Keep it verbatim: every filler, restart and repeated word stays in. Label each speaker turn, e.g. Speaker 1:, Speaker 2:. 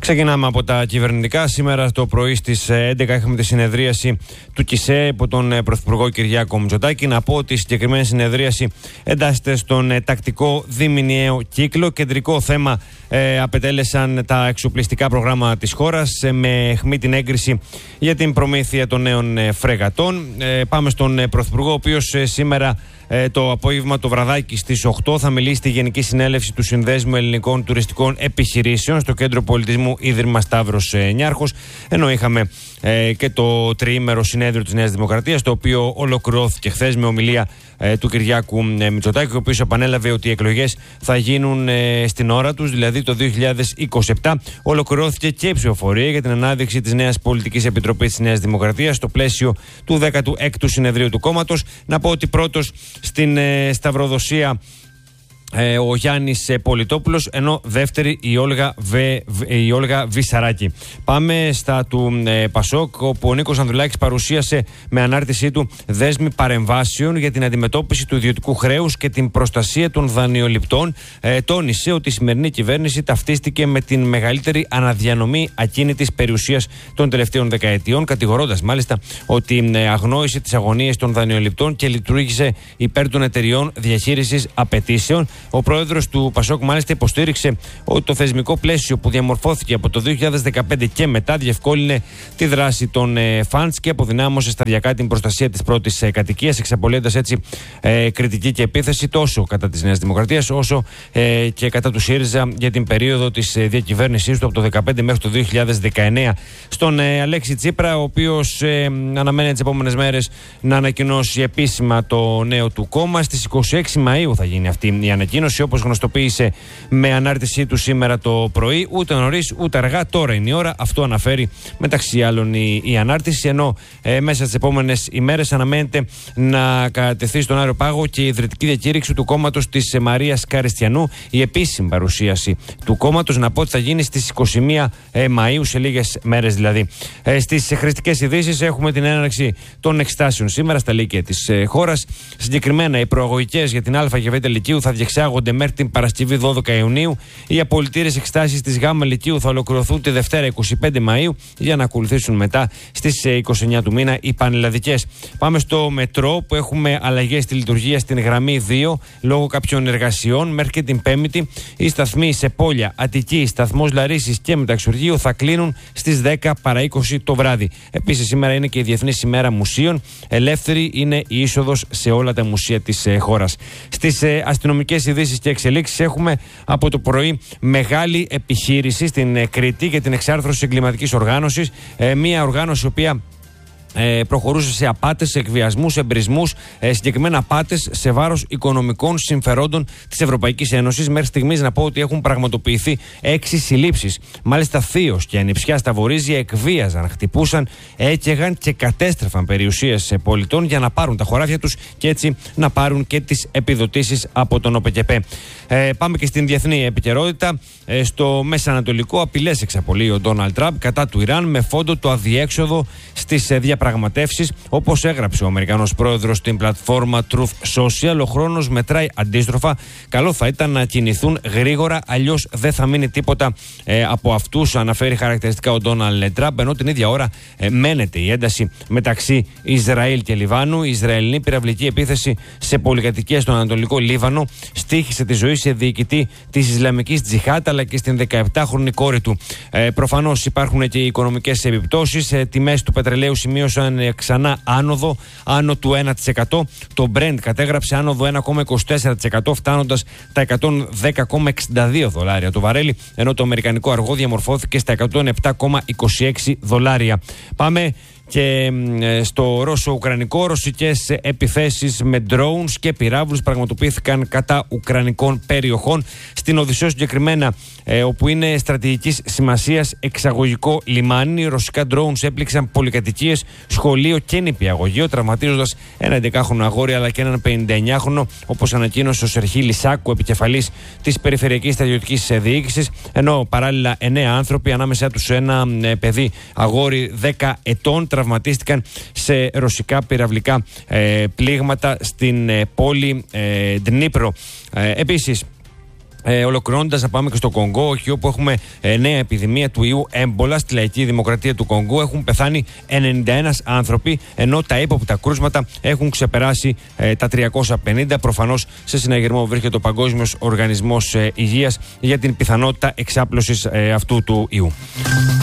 Speaker 1: Ξεκινάμε από τα κυβερνητικά. Σήμερα το πρωί στις έντεκα είχαμε τη συνεδρίαση του ΚΙΣΕ από τον Πρωθυπουργό Κυριάκο Μητσοτάκη. Να πω ότι η συγκεκριμένη συνεδρίαση εντάσσεται στον τακτικό διμηνιαίο κύκλο. Κεντρικό θέμα ε, απετέλεσαν τα εξοπλιστικά προγράμματα της χώρας ε, με αιχμή την έγκριση για την προμήθεια των νέων ε, φρεγατών. Ε, πάμε στον ε, Πρωθυπουργό, ο οποίος ε, σήμερα Ε, το απόγευμα το βραδάκι στις οκτώ θα μιλήσει στη Γενική Συνέλευση του Συνδέσμου Ελληνικών Τουριστικών Επιχειρήσεων στο Κέντρο Πολιτισμού Ίδρυμα Σταύρος ε, Νιάρχος, ενώ είχαμε ε, και το τριήμερο συνέδριο της Νέας Δημοκρατίας, το οποίο ολοκληρώθηκε χθες με ομιλία ε, του Κυριάκου ε, Μητσοτάκη, ο οποίος επανέλαβε ότι οι εκλογές θα γίνουν ε, στην ώρα τους, δηλαδή το δύο χιλιάδες είκοσι επτά. Ολοκληρώθηκε και η ψηφοφορία για την ανάδειξη της νέας Πολιτικής Επιτροπής της Νέας Δημοκρατίας στο πλαίσιο του δέκατου έκτου συνεδρίου του κόμματος. Να πω ότι πρώτος στην ε, σταυροδοσία ε, ο Γιάννης ε, Πολιτόπουλος, ενώ δεύτερη η Όλγα, Βε, η Όλγα Βυσαράκη. Πάμε στα του ε, Πασόκ, όπου ο Νίκος Ανδρουλάκης παρουσίασε με ανάρτησή του δέσμη παρεμβάσεων για την αντιμετώπιση του ιδιωτικού χρέους και την προστασία των δανειοληπτών. Ε, τόνισε ότι η σημερινή κυβέρνηση ταυτίστηκε με την μεγαλύτερη αναδιανομή ακίνητης περιουσίας των τελευταίων δεκαετιών, κατηγορώντας μάλιστα ότι ε, αγνόησε τις αγωνίες των δανειοληπτών και λειτουργήσε υπέρ των εταιριών διαχείρισης απαιτήσεων. Ο πρόεδρος του Πασόκ μάλιστα υποστήριξε ότι το θεσμικό πλαίσιο που διαμορφώθηκε από το δύο χιλιάδες δεκαπέντε και μετά διευκόλυνε τη δράση των ε, φαντς και αποδυνάμωσε σταδιακά την προστασία της πρώτης ε, κατοικίας, εξαπολύοντας έτσι ε, κριτική και επίθεση τόσο κατά της Νέας Δημοκρατίας όσο ε, και κατά του ΣΥΡΙΖΑ για την περίοδο της ε, διακυβέρνησής του από το δύο χιλιάδες δεκαπέντε μέχρι το δύο χιλιάδες δεκαεννέα. Στον ε, Αλέξη Τσίπρα, ο οποίος ε, αναμένει τις επόμενες μέρες να ανακοινώσει επίσημα το νέο του κόμμα. Στις είκοσι έξι Μαΐου θα γίνει αυτή η ανακοίνωση, όπως γνωστοποίησε με ανάρτησή του σήμερα το πρωί. Ούτε νωρίς ούτε αργά, τώρα είναι η ώρα. Αυτό αναφέρει μεταξύ άλλων η, η ανάρτηση. Ενώ ε, μέσα στις επόμενες ημέρες αναμένεται να κατευθεί στον Άριο Πάγο και η ιδρυτική διακήρυξη του κόμματος της Μαρίας Καριστιανού, η επίσημη παρουσίαση του κόμματος. Να πω ότι θα γίνει στις είκοσι μία ε, Μαΐου, σε λίγες μέρες δηλαδή. Ε, στις χρηστικές ειδήσεις έχουμε την έναρξη των εξετάσεων σήμερα στα λύκεια της ε, χώρας. Συγκεκριμένα, οι προαγωγικές για την Α και Β Λυκείου θα διεξάγονται μέχρι την Παρασκευή δώδεκα Ιουνίου. Οι απολυτήρες εξετάσεις της Γ Λυκείου θα ολοκληρωθούν τη Δευτέρα είκοσι πέντε Μαΐου για να ακολουθήσουν μετά στις είκοσι εννέα του μήνα οι πανελλαδικές. Πάμε στο μετρό, που έχουμε αλλαγές στη λειτουργία στην γραμμή δύο λόγω κάποιων εργασιών. Μέχρι και την Πέμπτη οι σταθμοί σε Πόλια, Αττική, σταθμός Λαρίσης και Μεταξουργείου θα κλείνουν στις δέκα παρά είκοσι το βράδυ. Επίσης, σήμερα είναι και η Διεθνής ημέρα μουσείων. Ελεύθερη είναι η είσοδος σε όλα τα μουσεία της ε, χώρας. Στις ε, αστυνομικές ειδήσεις και εξελίξεις έχουμε από το πρωί μεγάλη επιχείρηση στην ε, Κρήτη για την εξάρθρωση εγκληματικής οργάνωσης. Ε, μια οργάνωση η οποία Ε, προχωρούσε σε απάτες, σε εκβιασμούς, εμπρισμούς, ε, συγκεκριμένα απάτες σε βάρος οικονομικών συμφερόντων της Ευρωπαϊκής Ένωσης. Μέχρι στιγμής να πω ότι έχουν πραγματοποιηθεί έξι συλλήψεις. Μάλιστα, θείος και ανιψιά στα Βορίζια εκβίαζαν, χτυπούσαν, έκαιγαν και κατέστρεφαν περιουσίες πολιτών για να πάρουν τα χωράφια τους και έτσι να πάρουν και τις επιδοτήσεις από τον ΟΠΕΚΕΠΕ. Ε, πάμε και στην διεθνή επικαιρότητα. Ε, στο Μεσανατολικό, απειλές εξαπολύει ο Ντόναλντ Τραμπ κατά του Ιράν με φόντο το αδιέξοδο στις ε, διαπραγματεύσεις. Όπως έγραψε ο Αμερικανός πρόεδρος στην πλατφόρμα Truth Social, ο χρόνος μετράει αντίστροφα. Καλό θα ήταν να κινηθούν γρήγορα, αλλιώς δεν θα μείνει τίποτα ε, από αυτούς, αναφέρει χαρακτηριστικά ο Ντόναλντ Τραμπ. Ενώ την ίδια ώρα ε, μένεται η ένταση μεταξύ Ισραήλ και Λιβάνου. Η Ισραηλινή πυραυλική επίθεση σε πολυκατοικίες στον Ανατολικό Λίβανο στοίχησε τη ζωή σε διοικητή της Ισλαμικής Τζιχάτ αλλά και στην δεκαεπτάχρονη κόρη του. Ε, προφανώς υπάρχουν και οι οικονομικές επιπτώσεις. Ε, τιμές του πετρελαίου σημείωσαν ε, ξανά άνοδο, άνω του ένα τοις εκατό. Το Brent κατέγραψε άνοδο ένα κόμμα είκοσι τέσσερα τοις εκατό, φτάνοντας τα εκατόν δέκα κόμμα εξήντα δύο δολάρια το βαρέλι, ενώ το αμερικανικό αργό διαμορφώθηκε στα εκατόν επτά κόμμα είκοσι έξι δολάρια. Πάμε και στο Ρώσο-Ουκρανικό. Ρωσικές επιθέσεις με drones και πυράβλους πραγματοποιήθηκαν κατά ουκρανικών περιοχών. Στην Οδυσσό συγκεκριμένα, ε, όπου είναι στρατηγικής σημασίας εξαγωγικό λιμάνι, ρωσικά drones έπληξαν πολυκατοικίες, σχολείο και νηπιαγωγείο, τραυματίζοντας ένα έντεκάχρονο αγόρι αλλά και έναν πενηνταεννιάχρονο, όπως ανακοίνωσε ο Σερχή Λισάκου, επικεφαλής της Περιφερειακής Στρατιωτικής Διοίκησης, ενώ παράλληλα εννέα άνθρωποι, ανάμεσά τους ένα ε, παιδί αγόρι δέκα ετών, τραυματίστηκαν σε ρωσικά πυραυλικά ε, πλήγματα στην ε, πόλη ε, Ντνίπρο. Ε, επίσης, Ε, Ολοκληρώνοντας, να πάμε και στο Κονγκό, εκεί όπου έχουμε ε, νέα επιδημία του ιού έμπολα στη λαϊκή δημοκρατία του Κονγκό. Έχουν πεθάνει ενενήντα ένα άνθρωποι, ενώ τα ύποπτα κρούσματα έχουν ξεπεράσει ε, τα τριακόσια πενήντα. Προφανώς σε συναγερμό βρίσκεται ο Παγκόσμιος Οργανισμός ε, Υγείας για την πιθανότητα εξάπλωσης ε, αυτού του ιού.